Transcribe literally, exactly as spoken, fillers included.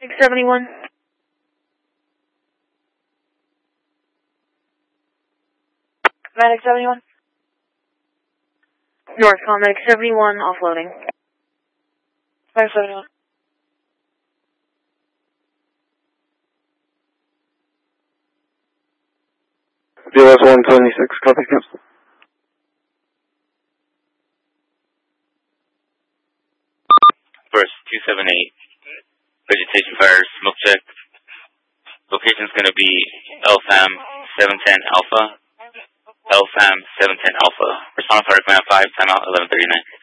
six seventy-one. Medic seventy-one. North Medic seventy-one, offloading. Medic seventy-one. D L S one seventy-six, copy, cancel. First, two seven eight, vegetation fire, smoke check. Location's going to be L F A M seven ten Alpha. L F A M seven ten Alpha. Response fire command five, timeout eleven thirty-nine.